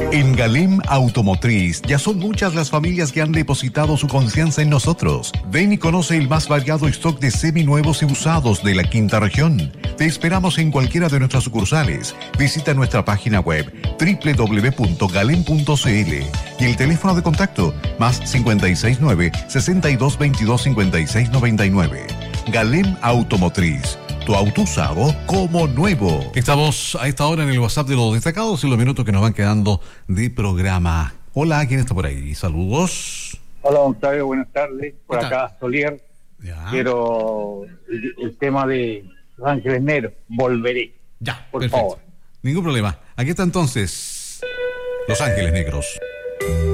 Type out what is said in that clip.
En Galem Automotriz ya son muchas las familias que han depositado su confianza en nosotros. Ven y conoce el más variado stock de seminuevos y usados de la quinta región. Te esperamos en cualquiera de nuestras sucursales. Visita nuestra página web www.galem.cl y el teléfono de contacto +569 6222 5699. Galem Automotriz. Tu auto usado como nuevo. Estamos a esta hora en el WhatsApp de los destacados en los minutos que nos van quedando de programa. Hola, ¿quién está por ahí? Saludos. Hola, Octavio, buenas tardes. Por acá, Solier. Ya. Quiero el tema de Los Ángeles Negros. Volveré. Ya, por perfecto. favor. Ningún problema. Aquí está entonces Los Ángeles Negros.